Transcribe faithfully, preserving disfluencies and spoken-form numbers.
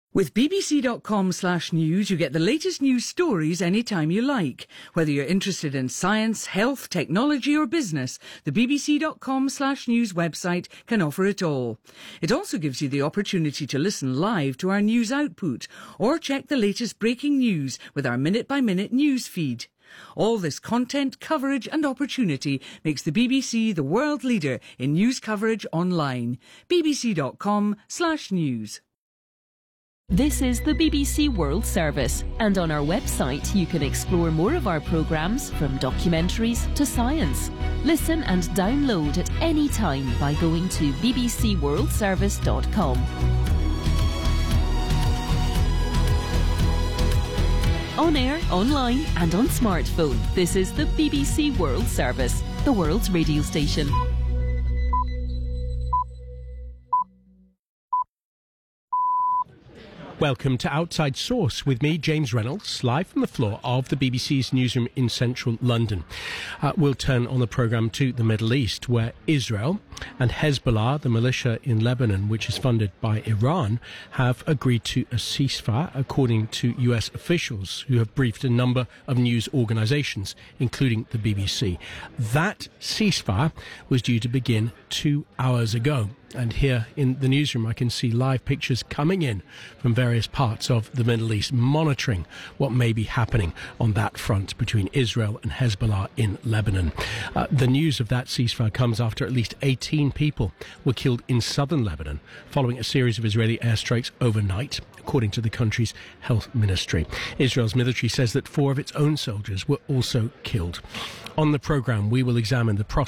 With bbc.com slash news, you get the latest news stories anytime you like. Whether you're interested in science, health, technology or business, the bbc.com slash news website can offer it all. It also gives you the opportunity to listen live to our news output or check the latest breaking news with our minute-by-minute news feed. All this content, coverage and opportunity makes the B B C the world leader in news coverage online. bbc.com slash news. This is the B B C World Service, and on our website you can explore more of our programmes, from documentaries to science. Listen and download at any time by going to b b c world service dot com. On air, online and on smartphone, this is the B B C World Service, the world's radio station. Welcome to Outside Source with me, James Reynolds, live from the floor of the B B C's newsroom in central London. Uh, we'll turn on the programme to the Middle East, where Israel and Hezbollah, the militia in Lebanon, which is funded by Iran, have agreed to a ceasefire, according to U S officials who have briefed a number of news organisations, including the B B C. That ceasefire was due to begin two hours ago. And here in the newsroom, I can see live pictures coming in from various parts of the Middle East, monitoring what may be happening on that front between Israel and Hezbollah in Lebanon. Uh, the news of that ceasefire comes after at least eighteen people were killed in southern Lebanon following a series of Israeli airstrikes overnight, according to the country's health ministry. Israel's military says that four of its own soldiers were also killed. On the programme, we will examine the prospect